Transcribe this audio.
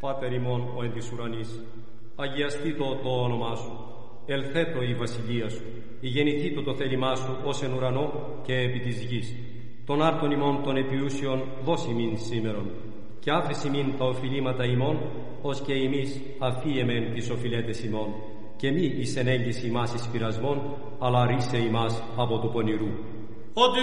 Πάτερ ημών ο εν της ουρανής, αγιαστήτω το όνομά σου, ελθέτω η βασιλεία σου, ηγενηθήτω το θέλημά σου ως εν ουρανό και επί της γης. Των άρτων ημών των επιούσιων δώσει μην σήμερον, και άφεση μην τα οφειλήματα ημών, ως και εμείς αφίεμεν τις οφειλέτες ημών, και μη εις ενέγγιση ημάς εις πειρασμόν, αλλά ρίσε ημάς από του πονηρού.